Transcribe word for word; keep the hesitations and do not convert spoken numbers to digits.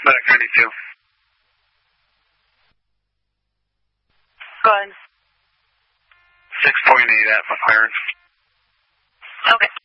Medic ninety-two. Go ahead. six point eight at McLaren. Okay.